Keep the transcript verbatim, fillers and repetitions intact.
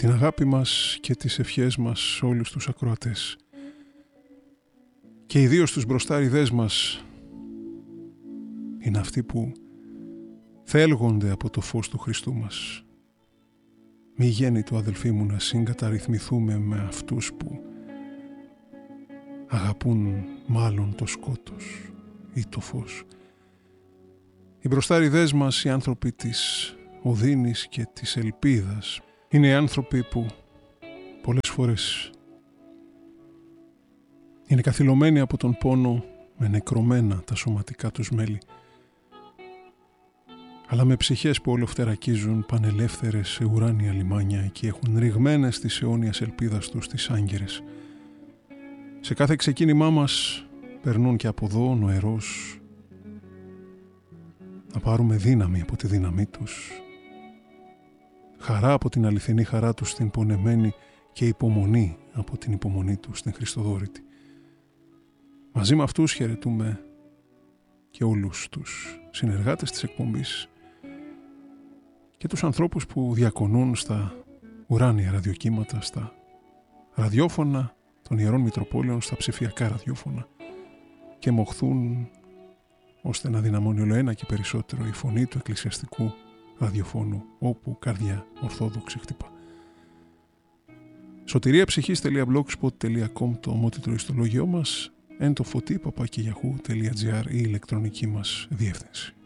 την αγάπη μας και τις ευχές μας σε όλους τους ακροατές και ιδίως τους μπροστάριδές μας είναι αυτοί που θέλγονται από το φως του Χριστού μας. Μη γέννητο αδελφοί μου να συγκαταρρυθμηθούμε με αυτούς που αγαπούν μάλλον το σκότος ή το φως. Οι μπροστάριδές μας, οι άνθρωποι της οδύνης και της ελπίδας, είναι οι άνθρωποι που πολλές φορές είναι καθυλωμένοι από τον πόνο με νεκρωμένα τα σωματικά τους μέλη, αλλά με ψυχές που ολοφτερακίζουν πανελεύθερες σε ουράνια λιμάνια και έχουν ρηγμένες της αιώνιας ελπίδας τους τις άγκυρες. Σε κάθε ξεκίνημά μας περνούν και από εδώ νοερός να πάρουμε δύναμη από τη δύναμή τους, χαρά από την αληθινή χαρά τους στην πονεμένη και υπομονή από την υπομονή τους στην Χριστοδόρητη. Μαζί με αυτούς χαιρετούμε και όλους τους συνεργάτες της εκπομπής και τους ανθρώπους που διακονούν στα ουράνια ραδιοκύματα, στα ραδιόφωνα των Ιερών Μητροπόλεων, στα ψηφιακά ραδιόφωνα και μοχθούν ώστε να δυναμώνει όλο ένα και περισσότερο η φωνή του εκκλησιαστικού ραδιοφώνου όπου καρδιά ορθόδοξη χτυπά. σωτηρία-ψυχής τελεία blogspot τελεία com το ομότιτλο ιστολόγιό μας, εν το φωτί παπάκι γιαχού τελεία τζι άρ η ηλεκτρονική μας διεύθυνση.